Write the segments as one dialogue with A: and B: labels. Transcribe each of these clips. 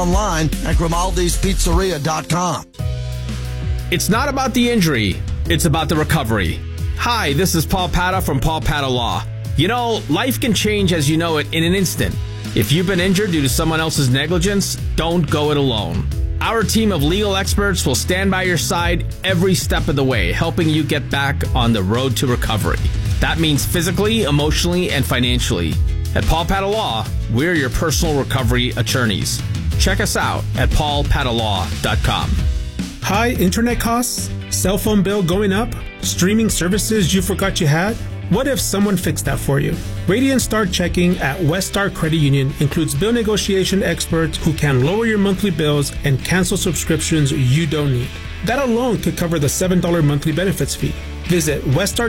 A: online at Grimaldi'sPizzeria.com.
B: It's not about the injury, it's about the recovery. Hi, this is Paul Pata from Paul Pata Law. You know, life can change as you know it in an instant. If you've been injured due to someone else's negligence, don't go it alone. Our team of legal experts will stand by your side every step of the way, helping you get back on the road to recovery. That means physically, emotionally, and financially. At Paul Pata Law, we're your personal recovery attorneys. Check us out at paulpatalaw.com.
C: High internet costs? Cell phone bill going up? Streaming services you forgot you had? What if someone fixed that for you? Radiant Star Checking at West Star Credit Union includes bill negotiation experts who can lower your monthly bills and cancel subscriptions you don't need. That alone could cover the $7 monthly benefits fee. Visit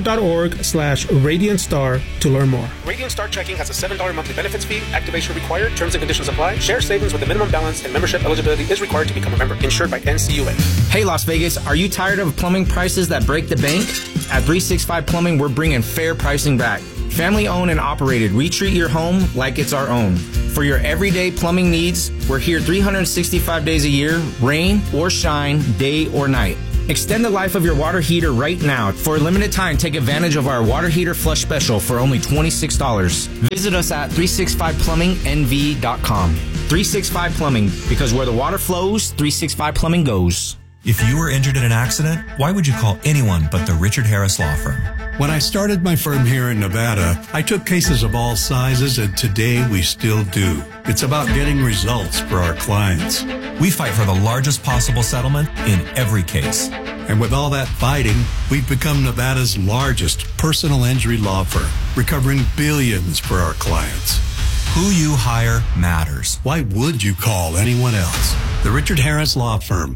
C: weststar.org/RadiantStar to learn more. Radiant Star Checking has a $7 monthly benefits fee. Activation required. Terms and conditions apply. Share savings with a minimum balance and membership eligibility is required to become a member. Insured by NCUA.
D: Hey, Las Vegas, are you tired of plumbing prices that break the bank? At 365 Plumbing, we're bringing fair pricing back. Family owned and operated, we treat your home like it's our own. For your everyday plumbing needs, we're here 365 days a year, rain or shine, day or night. Extend the life of your water heater right now. For a limited time, take advantage of our water heater flush special for only $26. Visit us at 365plumbingnv.com. 365 Plumbing, because where the water flows, 365 Plumbing goes.
E: If you were injured in an accident, why would you call anyone but the Richard Harris Law Firm?
F: When I started my firm here in Nevada, I took cases of all sizes, and today we still do. It's about getting results for our clients.
E: We fight for the largest possible settlement in every case.
F: And with all that fighting, we've become Nevada's largest personal injury law firm, recovering billions for our clients.
E: Who you hire matters.
F: Why would you call anyone else? The Richard Harris Law Firm.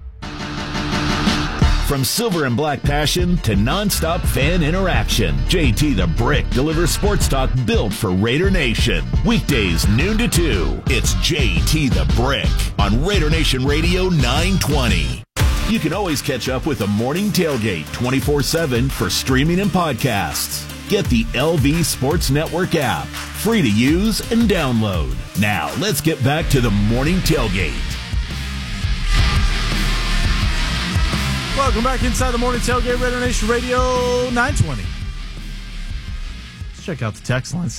G: From silver and black passion to nonstop fan interaction, JT the Brick delivers sports talk built for Raider Nation. Weekdays noon to 2. It's JT the Brick on Raider Nation Radio 920. You can always catch up with the Morning Tailgate 24/7 for streaming and podcasts. Get the LV Sports Network app, free to use and download. Now, let's get back to the Morning Tailgate.
H: Welcome back inside the Morning Tailgate, Raider Nation Radio 920. Let's check out the text line,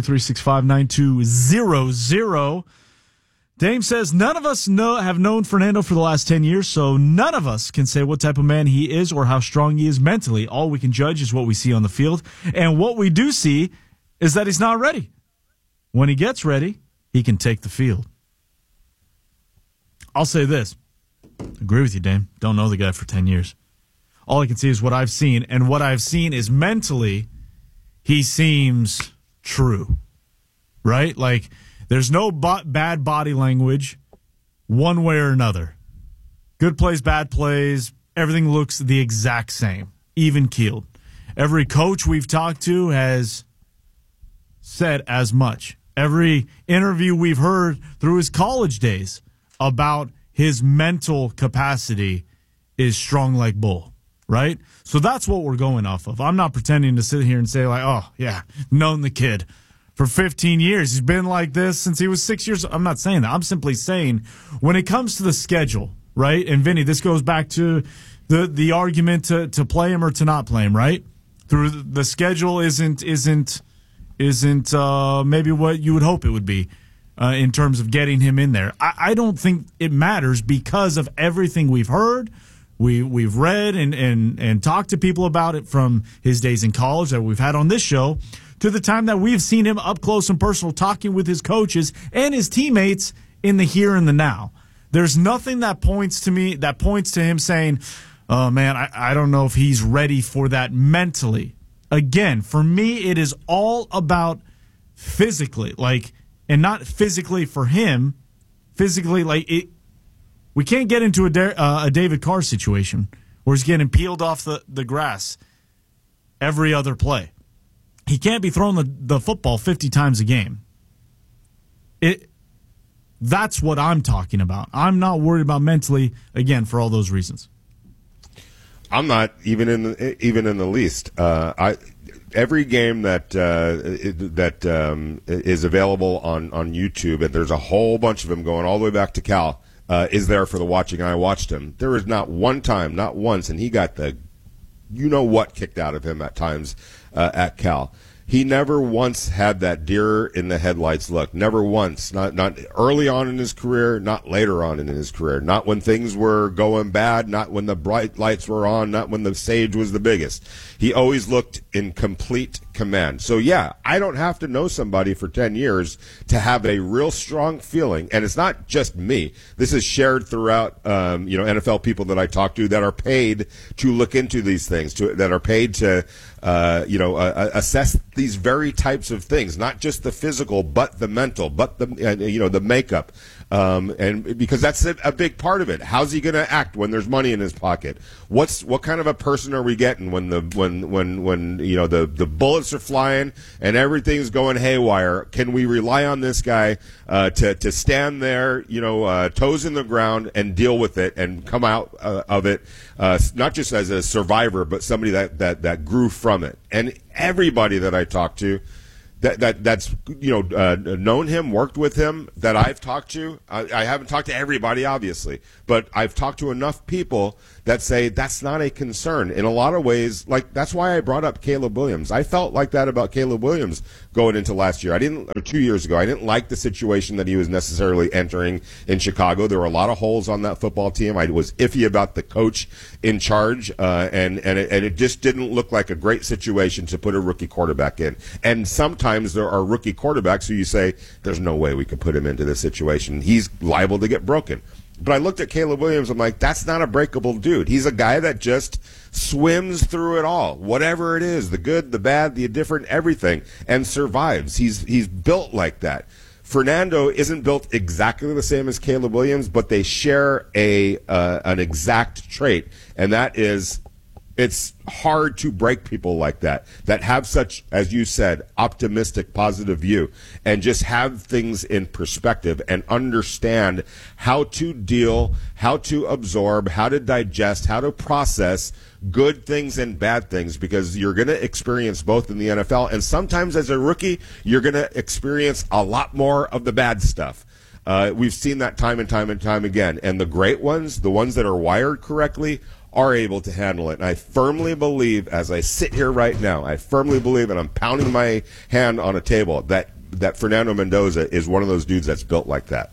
H: 702-365-9200. Dame says, none of us have known Fernando for the last 10 years, so none of us can say what type of man he is or how strong he is mentally. All we can judge is what we see on the field, and what we do see is that he's not ready. When he gets ready, he can take the field. I'll say this. Agree with you, Dame. Don't know the guy for 10 years. All I can see is what I've seen, and what I've seen is mentally, he seems true, right? Like, there's no bad body language one way or another. Good plays, bad plays, everything looks the exact same, even-keeled. Every coach we've talked to has said as much. Every interview we've heard through his college days about his mental capacity is strong like bull, right? So that's what we're going off of. I'm not pretending to sit here and say, like, oh, yeah, known the kid for 15 years. He's been like this since he was 6 years old. I'm not saying that. I'm simply saying when it comes to the schedule, right? And, Vinny, this goes back to the argument to play him or to not play him, right? Through the schedule isn't maybe what you would hope it would be. In terms of getting him in there. I don't think it matters because of everything we've heard, we've read and talked to people about it from his days in college that we've had on this show to the time that we've seen him up close and personal talking with his coaches and his teammates in the here and the now. There's nothing that points to him saying, oh, man, I don't know if he's ready for that mentally. Again, for me, it is all about physically, and not physically for him, physically we can't get into a David Carr situation where he's getting peeled off the grass every other play. He can't be throwing the football 50 times a game. That's what I'm talking about. I'm not worried about mentally, again, for all those reasons.
I: I'm not even in the least. Every game that is available on YouTube, and there's a whole bunch of them going all the way back to Cal. is there for the watching. I watched him. There was not one time, not once, and he got the you-know-what kicked out of him at times at Cal. He never once had that deer in the headlights look. Never once. Not early on in his career, not later on in his career. Not when things were going bad, not when the bright lights were on, not when the stage was the biggest. He always looked in complete command. So, yeah, I don't have to know somebody for 10 years to have a real strong feeling. And it's not just me. This is shared throughout, NFL people that I talk to that are paid to look into these things, that are paid to, assess these very types of things, not just the physical, but the mental, but the makeup. And because that's a big part of it. How's he going to act when there's money in his pocket? What kind of a person are we getting when the bullets are flying and everything's going haywire? Can we rely on this guy to stand there, toes in the ground and deal with it and come out of it, not just as a survivor, but somebody that grew from it? And everybody that I talked to that's known him, worked with him, that I've talked to. I haven't talked to everybody, obviously, but I've talked to enough people that say that's not a concern. In a lot of ways, like that's why I brought up Caleb Williams. I felt like that about Caleb Williams going into last year. 2 years ago, I didn't like the situation that he was necessarily entering in Chicago. There were a lot of holes on that football team. I was iffy about the coach in charge, and it just didn't look like a great situation to put a rookie quarterback in. And sometimes there are rookie quarterbacks who you say, there's no way we could put him into this situation. He's liable to get broken. But I looked at Caleb Williams, I'm like, that's not a breakable dude. He's a guy that just swims through it all, whatever it is, the good, the bad, the indifferent, everything, and survives. He's built like that. Fernando isn't built exactly the same as Caleb Williams, but they share an exact trait, and that is it's hard to break people like that have such, as you said, optimistic, positive view, and just have things in perspective and understand how to deal, how to absorb, how to digest, how to process good things and bad things, because you're going to experience both in the NFL. And sometimes as a rookie, you're going to experience a lot more of the bad stuff. We've seen that time and time and time again. And the great ones, the ones that are wired correctly, are able to handle it. And I firmly believe, as I sit here right now, and I'm pounding my hand on a table, that Fernando Mendoza is one of those dudes that's built like that.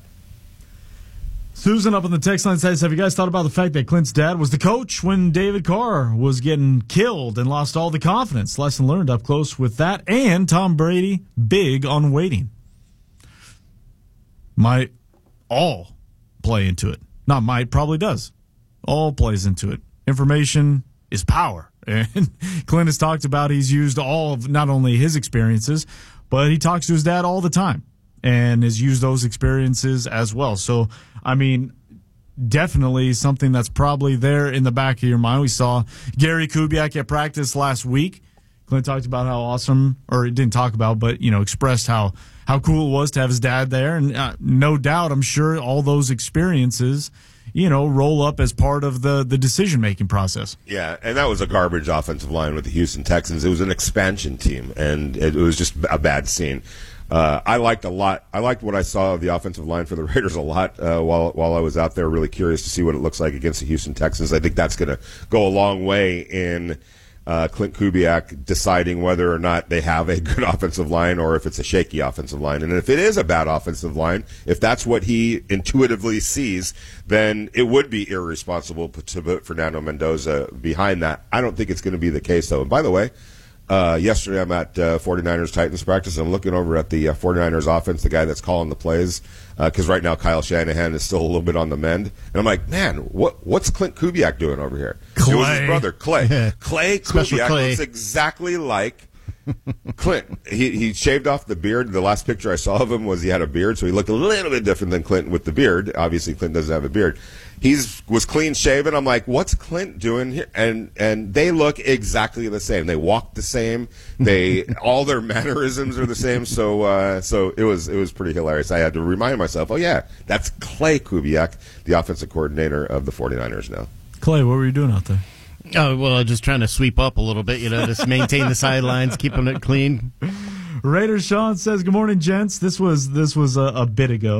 H: Susan up on the text line says, have you guys thought about the fact that Clint's dad was the coach when David Carr was getting killed and lost all the confidence? Lesson learned up close with that, and Tom Brady big on waiting. Might all play into it. Not might, probably does. All plays into it. Information is power. And Clint has talked about he's used all of not only his experiences, but he talks to his dad all the time and has used those experiences as well. So, I mean, definitely something that's probably there in the back of your mind. We saw Gary Kubiak at practice last week. Clint talked about how awesome, or he didn't talk about, but, expressed how cool it was to have his dad there. And no doubt, I'm sure all those experiences roll up as part of the decision-making process.
I: Yeah, and that was a garbage offensive line with the Houston Texans. It was an expansion team, and it was just a bad scene. I liked what I saw of the offensive line for the Raiders a lot while I was out there, really curious to see what it looks like against the Houston Texans. I think that's going to go a long way in Clint Kubiak deciding whether or not they have a good offensive line or if it's a shaky offensive line. And if it is a bad offensive line, if that's what he intuitively sees, then it would be irresponsible to put Fernando Mendoza behind that. I don't think it's going to be the case, though. And by the way, yesterday I'm at 49ers Titans practice. I'm looking over at the 49ers offense, the guy that's calling the plays, because right now Kyle Shanahan is still a little bit on the mend. And I'm like, man, what's Clint Kubiak doing over here?
H: Clay.
I: It was his brother, Clay. Clay Kubiak
J: Clay.
I: looks exactly like Clint. He shaved off the beard. The last picture I saw of him was he had a beard, so he looked a little bit different than Clint with the beard. Obviously, Clint doesn't have a beard. Was clean shaven. I'm like, what's Clint doing here? And they look exactly the same. They walk the same. All their mannerisms are the same. So it was pretty hilarious. I had to remind myself, oh yeah, that's Clay Kubiak, the offensive coordinator of the 49ers now.
H: Clay, what were you doing out there?
J: Oh, well, just trying to sweep up a little bit, just maintain the sidelines, keeping it clean.
H: Raider Sean says, good morning, gents. This was a bit ago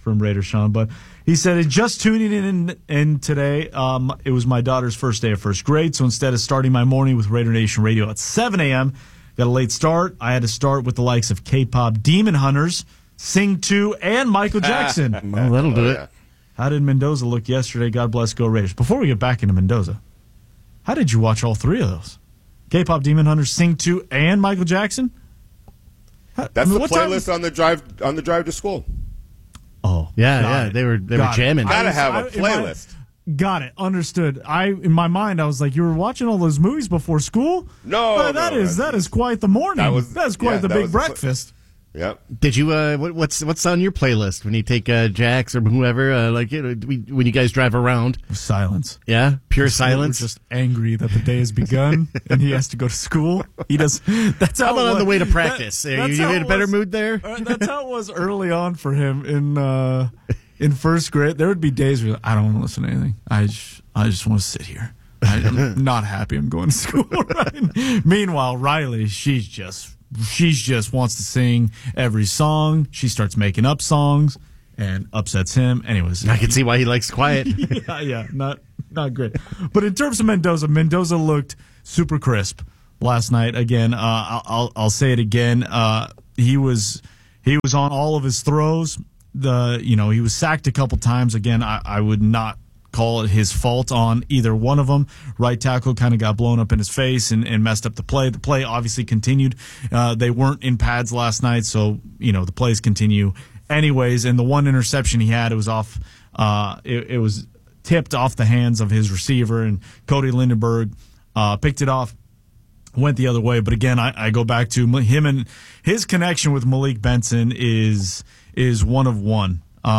H: from Raider Sean, but he said, just tuning in today. It was my daughter's first day of first grade, so instead of starting my morning with Raider Nation Radio at 7 a.m., got a late start. I had to start with the likes of K-pop Demon Hunters, Sing 2, and Michael Jackson.
J: Well, that'll do it.
H: How did Mendoza look yesterday? God bless, go Raiders. Before we get back into Mendoza, how did you watch all three of those? K-pop Demon Hunters, Sing 2, and Michael Jackson?
I: That's the playlist on the drive to school.
H: Oh,
J: yeah. They were jamming.
I: Gotta have a playlist.
H: Got it. Understood. In my mind, I was like, you were watching all those movies before school?
I: No,
H: that is quite the morning. That's quite the big breakfast.
I: Yep.
J: Did you? What's on your playlist when you take Jax or whoever? When you guys drive around?
H: Silence.
J: Yeah, pure silence.
H: We're just angry that the day has begun and he has to go to school. He does. That's how.
J: How about on the way to practice? You in a better mood there?
H: That's how it was early on for him in first grade. There would be days where I don't want to listen to anything. I just want to sit here. I'm not happy I'm going to school. Right? Meanwhile, Riley, she just wants to sing every song. She starts making up songs and upsets him. Anyways,
J: I can see why he likes quiet.
H: yeah, not great. But in terms of Mendoza looked super crisp last night. Again, I'll say it again. He was on all of his throws. He was sacked a couple times. Again, I would not call it his fault on either one of them. Right tackle kind of got blown up in his face and messed up the play. The play obviously continued. They weren't in pads last night, so the plays continue anyways. And the one interception he had, it was off. It was tipped off the hands of his receiver, and Cody Lindenberg picked it off. Went the other way. But again, I go back to him, and his connection with Malik Benson is one of one.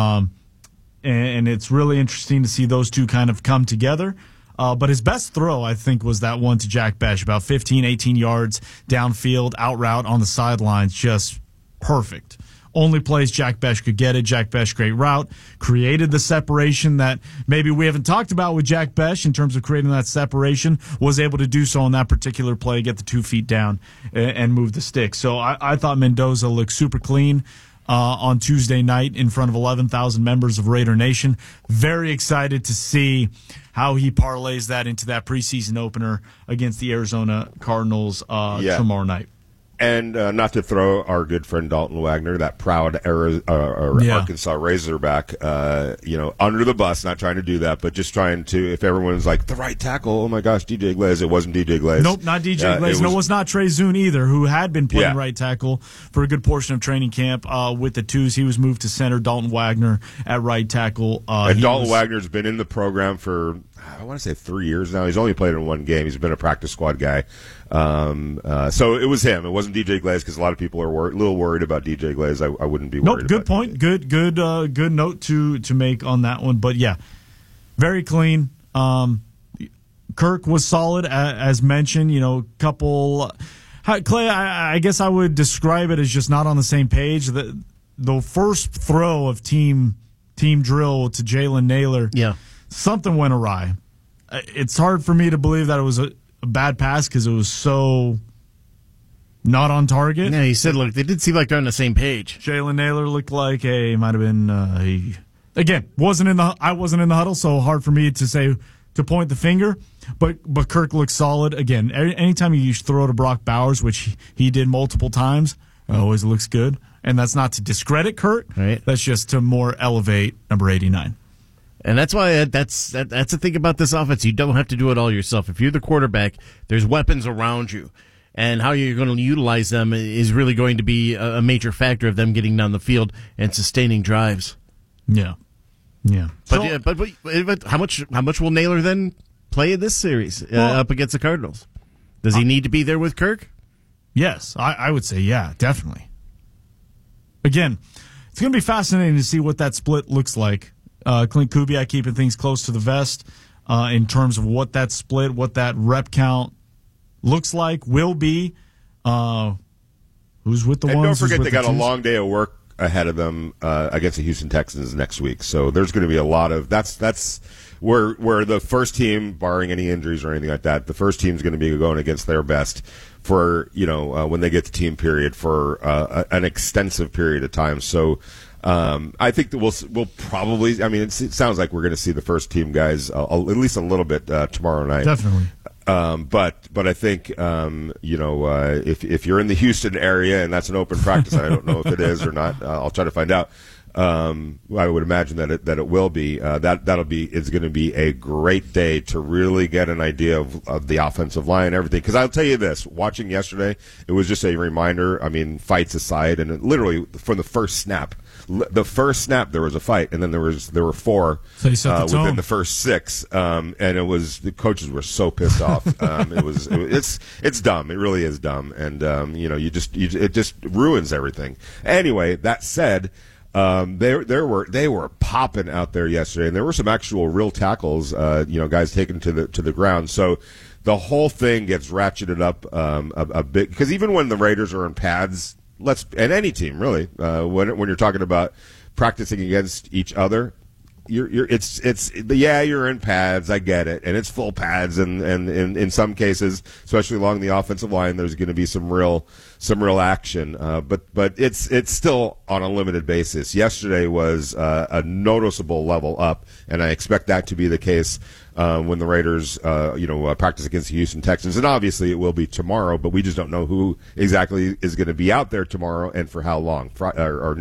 H: And it's really interesting to see those two kind of come together. But his best throw, I think, was that one to Jack Besh, about 15, 18 yards downfield, out route on the sidelines, just perfect. Only place Jack Besh could get it. Jack Besh, great route, created the separation that maybe we haven't talked about with Jack Besh in terms of creating that separation, was able to do so on that particular play, get the 2 feet down and move the stick. So I thought Mendoza looked super clean on Tuesday night in front of 11,000 members of Raider Nation. Very excited to see how he parlays that into that preseason opener against the Arizona Cardinals tomorrow night.
I: And not to throw our good friend Dalton Wagner, that proud Arkansas Razorback, under the bus. Not trying to do that, but just trying to. If everyone's like the right tackle, oh my gosh, DJ Glaze. It wasn't DJ Glaze.
H: Nope, not DJ Glaze. No, it was not Trey Zune either, who had been playing right tackle for a good portion of training camp with the Twos. He was moved to center. Dalton Wagner at right tackle.
I: And Dalton Wagner's been in the program for, I want to say 3 years now. He's only played in one game. He's been a practice squad guy. So it was him. It wasn't DJ Glaze, because a lot of people are a little worried about DJ Glaze. I wouldn't be worried.
H: Good point.
I: DJ.
H: Good note to make on that one. But yeah, very clean. Kirk was solid as mentioned. Couple. Clay, I guess I would describe it as just not on the same page. The first throw of team drill to Jalen Naylor.
J: Yeah.
H: Something went awry. It's hard for me to believe that it was a bad pass because it was so not on target.
J: Yeah, he said, look, they did seem like they're on the same page.
H: Jalen Naylor looked like might have been again, I wasn't in the huddle, so hard for me to point the finger. But Kirk looks solid. Again, anytime you throw to Brock Bowers, which he did multiple times, it always looks good. And that's not to discredit Kirk.
J: Right.
H: That's just to more elevate number 89.
J: And that's why that's the thing about this offense. You don't have to do it all yourself. If you're the quarterback, there's weapons around you. And how you're going to utilize them is really going to be a major factor of them getting down the field and sustaining drives.
H: Yeah.
J: But how much will Naylor then play in this series up against the Cardinals? Does he need to be there with Kirk?
H: Yes, I would say yeah, definitely. Again, it's going to be fascinating to see what that split looks like. Clint Kubiak keeping things close to the vest in terms of what that split, what that rep count looks like, will be. Who's with the
I: and
H: ones?
I: Don't forget they got
H: twos?
I: a long day of work ahead of them against the Houston Texans next week. So there's going to be a lot of that's where the first team, barring any injuries or anything like that, the first team's going to be going against their best for when they get to team period for an extensive period of time. So. I think that we'll probably. I mean, it sounds like we're going to see the first team guys at least a little bit tomorrow night.
H: Definitely.
I: But I think if you're in the Houston area and that's an open practice, I don't know if it is or not. I'll try to find out. I would imagine that it will be. It's going to be a great day to really get an idea of the offensive line and everything. Because I'll tell you this: watching yesterday, it was just a reminder. I mean, fights aside, and literally from the first snap. There was a fight, and then there were four within the first 6, and the coaches were so pissed off. It's dumb. It really is dumb, and it just ruins everything. Anyway, that said, they were popping out there yesterday, and there were some actual real tackles. Guys taken to the ground. So the whole thing gets ratcheted up a bit, because even when the Raiders are in pads. And any team really, when you're talking about practicing against each other, you're in pads. I get it, and it's full pads, and in some cases, especially along the offensive line, there's going to be some real action. But it's still on a limited basis. Yesterday was a noticeable level up, and I expect that to be the case when the Raiders practice against the Houston Texans. And obviously it will be tomorrow, but we just don't know who exactly is going to be out there tomorrow and for how long, or